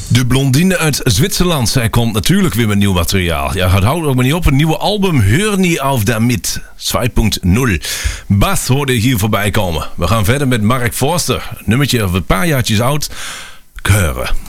De blondine uit Zwitserland. Zij komt natuurlijk weer met nieuw materiaal. Ja, het houdt ook maar niet op. Een nieuwe album Hör nie auf damit 2.0. Bath hoorde hier voorbij komen. We gaan verder met Mark Forster. Nummertje een paar jaartjes oud. Gehören.